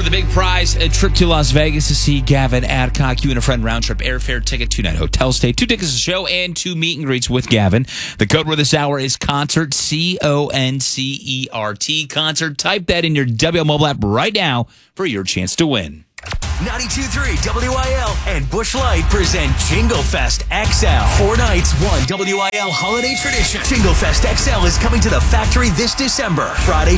the big prize, a trip to Las Vegas to see Gavin Adcock. You and a friend, round trip airfare ticket, 2-night hotel stay, 2 tickets to the show, and 2 meet and greets with Gavin. The code word this hour is CONCERT, CONCERT, concert. Type that in your WL mobile app right now for your chance to win. 92.3 WIL and Busch Light present Jingle Fest XL. 4 nights, 1 WIL holiday tradition. Jingle Fest XL is coming to the factory this December. Friday,